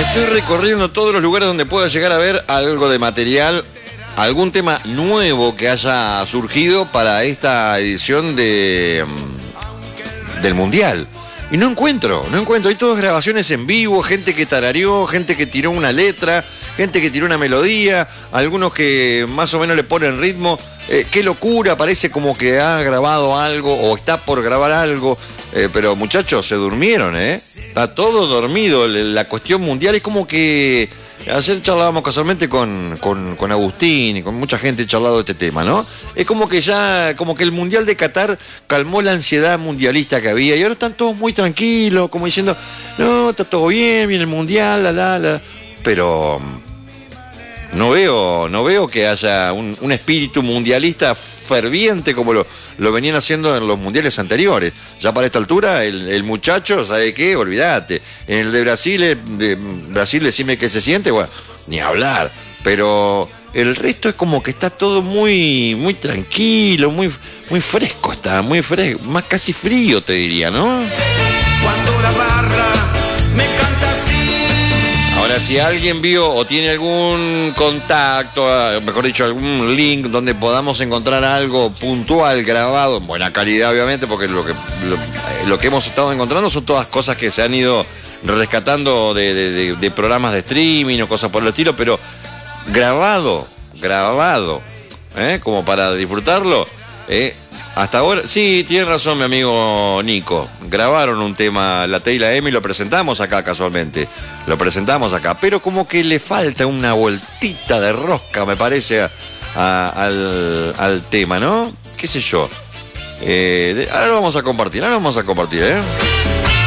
Estoy recorriendo todos los lugares donde pueda llegar a ver algo de material, algún tema nuevo que haya surgido para esta edición del Mundial. Y no encuentro. Hay todas grabaciones en vivo, gente que tarareó, gente que tiró una letra, gente que tiró una melodía, algunos que más o menos le ponen ritmo. Qué locura, parece como que ha grabado algo o está por grabar algo. Pero muchachos, se durmieron, Está todo dormido. La cuestión mundial es como que... Ayer charlábamos casualmente con Agustín y con mucha gente charlado de este tema, ¿no? Es como que ya, como que el Mundial de Qatar calmó la ansiedad mundialista que había y ahora están todos muy tranquilos, como diciendo, no, está todo bien, viene el Mundial, la. Pero no veo que haya un espíritu mundialista ferviente como lo venían haciendo en los mundiales anteriores. Ya para esta altura, el muchacho, ¿sabe qué? Olvídate. En el de Brasil, decime qué se siente, bueno, ni hablar. Pero el resto es como que está todo muy, muy tranquilo, muy, muy fresco, está muy fresco, más casi frío te diría, ¿no? Cuando la barra me canta así. Ahora, si alguien vio o tiene algún contacto, mejor dicho, algún link donde podamos encontrar algo puntual, grabado, en buena calidad obviamente, porque lo que hemos estado encontrando son todas cosas que se han ido rescatando de programas de streaming o cosas por el estilo, pero grabado, como para disfrutarlo, hasta ahora, sí, tiene razón mi amigo Nico. Grabaron un tema, la T y la M, y lo presentamos acá casualmente. Pero como que le falta una vueltita de rosca, me parece, al tema, ¿no? ¿Qué sé yo? Ahora lo vamos a compartir,